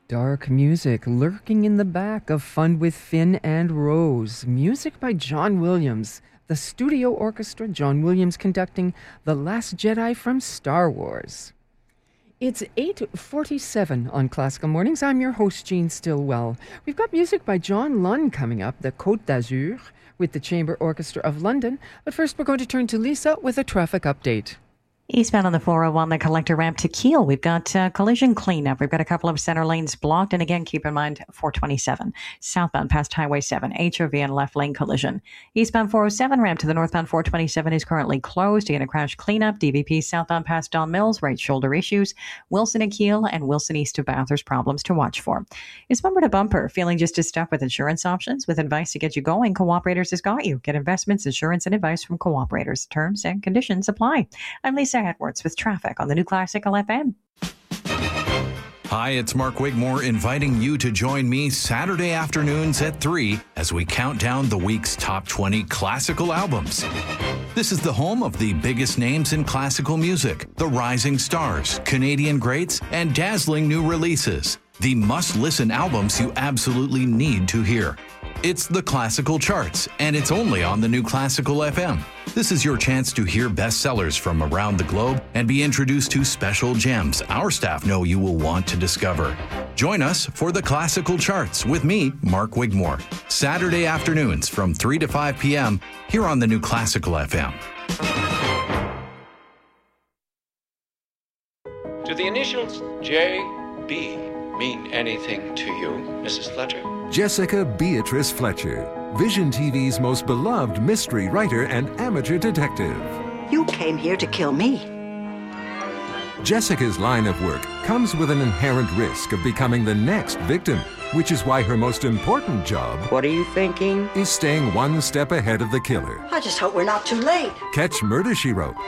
Dark music lurking in the back of Fun with Finn and Rose. Music by John Williams. The studio orchestra, John Williams conducting The Last Jedi from Star Wars. It's 8:47 on Classical Mornings. I'm your host, Jean Stillwell. We've got music by John Lunn coming up, the Côte d'Azur, with the Chamber Orchestra of London. But first, we're going to turn to Lisa with a traffic update. Eastbound on the 401, the collector ramp to Kiel. We've got collision cleanup. We've got a couple of center lanes blocked. And again, keep in mind 427 southbound past Highway 7, HOV and left lane collision. Eastbound 407 ramp to the northbound 427 is currently closed. Again, a crash cleanup. DVP southbound past Don Mills, right shoulder issues. Wilson and Kiel and Wilson east of Bathurst problems to watch for. It's bumper to bumper. Feeling just as stuck with insurance options? With advice to get you going, Cooperators has got you. Get investments, insurance, and advice from Cooperators. Terms and conditions apply. I'm Lisa Edwards with traffic on the new Classical FM. Hi, it's Mark Wigmore inviting you to join me Saturday afternoons at 3 as we count down the week's top 20 classical albums. This is the home of the biggest names in classical music, the rising stars, Canadian greats, and dazzling new releases. The must-listen albums you absolutely need to hear. It's the Classical Charts, and it's only on the new Classical FM. This is your chance to hear bestsellers from around the globe and be introduced to special gems our staff know you will want to discover. Join us for the Classical Charts with me, Mark Wigmore, Saturday afternoons from 3 to 5 p.m. here on the new Classical FM. Do the initials J.B. mean anything to you, Mrs. Fletcher? Jessica Beatrice Fletcher, Vision TV's most beloved mystery writer and amateur detective. You came here to kill me. Jessica's line of work comes with an inherent risk of becoming the next victim, which is why her most important job, What are you thinking? is staying one step ahead of the killer. I just hope we're not too late. Catch Murder, She Wrote